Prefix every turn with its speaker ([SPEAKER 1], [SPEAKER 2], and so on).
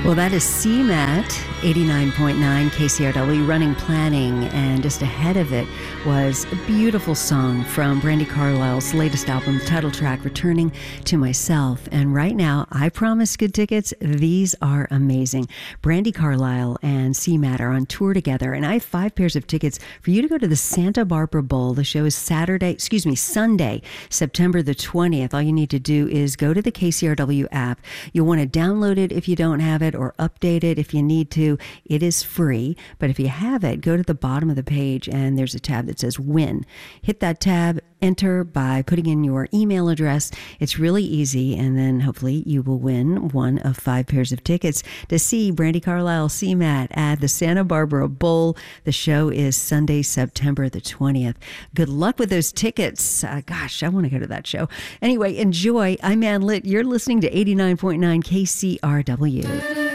[SPEAKER 1] Well, that is CMAT 89.9 KCRW running planning, and just ahead of it was a beautiful song from Brandi Carlile's latest album, the title track, Returning to Myself. And right now, I promise good tickets. These are amazing. Brandi Carlile and CMAT are on tour together, and I have 5 pairs of tickets for you to go to the Santa Barbara Bowl. The show is Sunday, September the 20th. All you need to do is go to the KCRW app. You'll want to download it if you don't have it, or update it if you need to. It is free, but if you have it, go to the bottom of the page and there's a tab that says Win. Hit that tab, enter by putting in your email address. It's really easy, and then hopefully you will win one of 5 pairs of tickets to see Brandi Carlile, CMAT at the Santa Barbara Bowl. The show is Sunday, September the 20th. Good luck with those tickets. Gosh, I want to go to that show. Anyway, enjoy. I'm Ann Litt. You're listening to 89.9 KCRW.